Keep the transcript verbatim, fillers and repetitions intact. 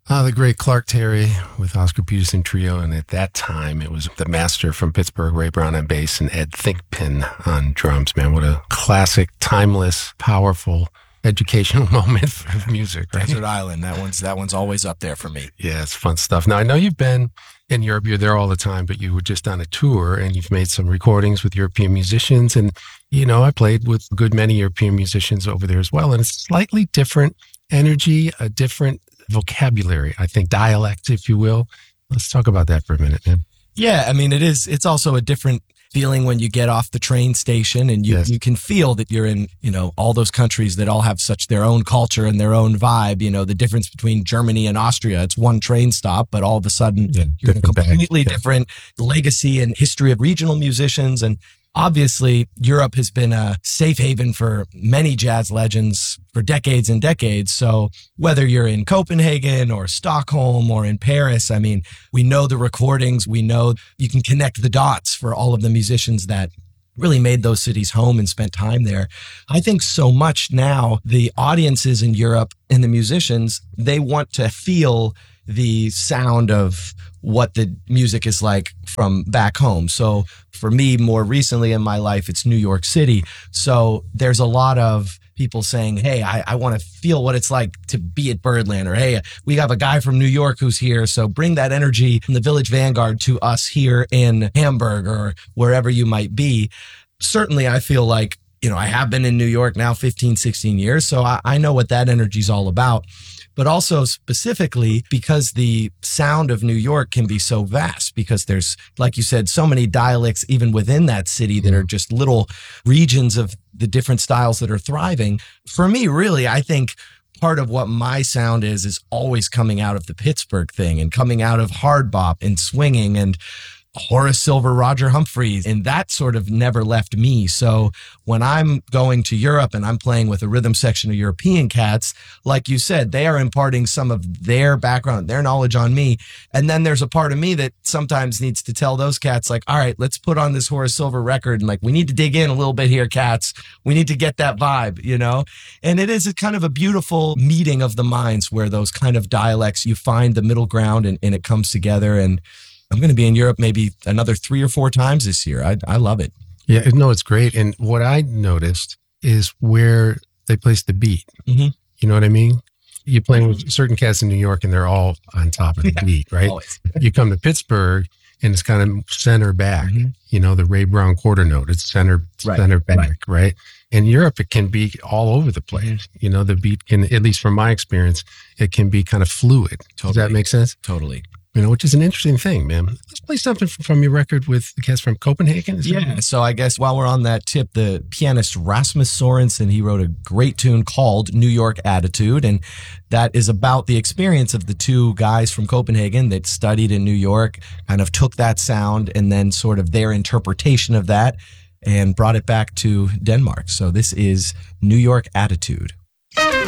Uh, the great Clark Terry with Oscar Peterson Trio, and at that time it was the master from Pittsburgh, Ray Brown on bass, and Ed Thinkpin on drums. Man, what a classic, timeless, powerful, educational moment for music, right? Desert Island, that one's that one's always up there for me. Yeah, it's fun stuff. Now, I know you've been in Europe, you're there all the time, but you were just on a tour and you've made some recordings with European musicians. And, you know, I played with a good many European musicians over there as well. And it's slightly different energy, a different vocabulary, I think, dialect, if you will. Let's talk about that for a minute, man. Yeah, I mean, it is, it's also a different feeling when you get off the train station and you, yes. you can feel that you're in, you know, all those countries that all have such their own culture and their own vibe. You know, the difference between Germany and Austria, it's one train stop, but all of a sudden yeah, you're in a completely yeah. different legacy and history of regional musicians. And obviously, Europe has been a safe haven for many jazz legends for decades and decades. So whether you're in Copenhagen or Stockholm or in Paris, I mean, we know the recordings. We know you can connect the dots for all of the musicians that really made those cities home and spent time there. I think so much now, the audiences in Europe and the musicians, they want to feel the sound of what the music is like from back home. So for me, more recently in my life, it's New York City. So there's a lot of people saying, hey, I, I want to feel what it's like to be at Birdland, or hey, we have a guy from New York who's here. So bring that energy from the Village Vanguard to us here in Hamburg or wherever you might be. Certainly, I feel like, you know, I have been in New York now fifteen, sixteen years. So I, I know what that energy is all about. But also specifically because the sound of New York can be so vast, because there's, like you said, so many dialects even within that city that are just little regions of the different styles that are thriving. For me, really, I think part of what my sound is, is always coming out of the Pittsburgh thing and coming out of hard bop and swinging and Horace Silver, Roger Humphreys, and that sort of never left me. So when I'm going to Europe and I'm playing with a rhythm section of European cats, like you said, they are imparting some of their background, their knowledge on me. And then there's a part of me that sometimes needs to tell those cats, like, all right, let's put on this Horace Silver record. And like, we need to dig in a little bit here, cats. We need to get that vibe, you know? And it is a kind of a beautiful meeting of the minds where those kind of dialects, you find the middle ground and, and it comes together. And I'm going to be in Europe maybe another three or four times this year. I, I love it. Yeah, no, it's great. And what I noticed is where they place the beat. Mm-hmm. You know what I mean? You're playing with certain cats in New York and they're all on top of the yeah, beat, right? Always. You come to Pittsburgh and it's kind of center back, mm-hmm. you know, the Ray Brown quarter note. It's center, right. center back, right. right? In Europe, it can be all over the place. You know, the beat can, at least from my experience, it can be kind of fluid. Totally. Does that make sense? Totally. You know, which is an interesting thing, man. Let's play something from your record with the cats from Copenhagen. Is yeah. That- so I guess while we're on that tip, the pianist Rasmus Sorensen, he wrote a great tune called New York Attitude. And that is about the experience of the two guys from Copenhagen that studied in New York, kind of took that sound and then sort of their interpretation of that and brought it back to Denmark. So this is New York Attitude.